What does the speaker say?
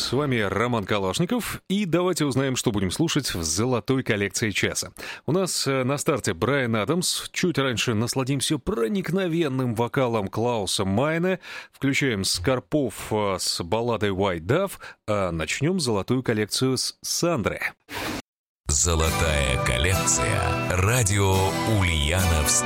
С вами Роман Калашников, и давайте узнаем, что будем слушать в золотой коллекции часа. У нас на старте Брайан Адамс, чуть раньше насладимся проникновенным вокалом Клауса Майне, включаем Скорпов с балладой White Dove, а начнем золотую коллекцию с Сандры. Золотая коллекция. Радио Ульяновск.